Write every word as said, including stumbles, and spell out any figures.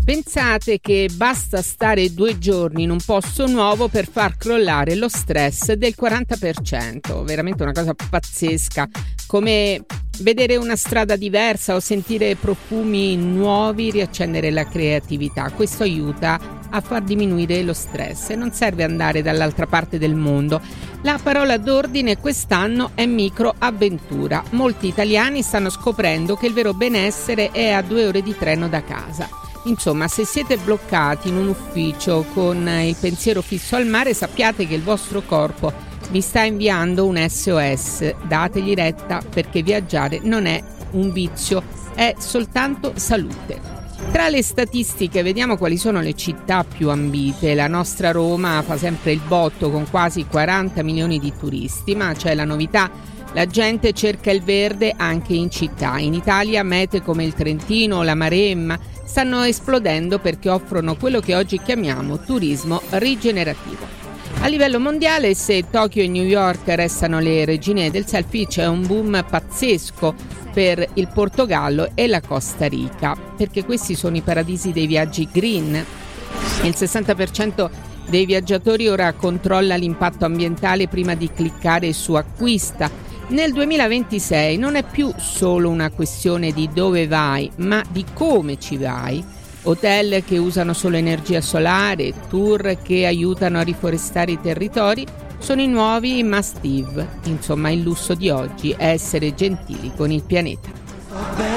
Pensate che basta stare due giorni in un posto nuovo per far crollare lo stress del quaranta per cento, veramente una cosa pazzesca, come vedere una strada diversa o sentire profumi nuovi, riaccendere la creatività. Questo aiuta a far diminuire lo stress e non serve andare dall'altra parte del mondo. La parola d'ordine quest'anno è microavventura. Molti italiani stanno scoprendo che il vero benessere è a due ore di treno da casa. Insomma, se siete bloccati in un ufficio con il pensiero fisso al mare, sappiate che il vostro corpo vi sta inviando un S O S. Dategli retta, perché viaggiare non è un vizio, è soltanto salute. Tra le statistiche vediamo quali sono le città più ambite. La nostra Roma fa sempre il botto con quasi quaranta milioni di turisti, ma c'è la novità: la gente cerca il verde anche in città. In Italia mete come il Trentino o la Maremma stanno esplodendo perché offrono quello che oggi chiamiamo turismo rigenerativo. A livello mondiale, se Tokyo e New York restano le regine del selfie, c'è un boom pazzesco per il Portogallo e la Costa Rica, perché questi sono i paradisi dei viaggi green. Il sessanta per cento dei viaggiatori ora controlla l'impatto ambientale prima di cliccare su acquista. Nel duemilaventisei non è più solo una questione di dove vai, ma di come ci vai. Hotel che usano solo energia solare, tour che aiutano a riforestare i territori, sono i nuovi must-have. Insomma, il lusso di oggi è essere gentili con il pianeta.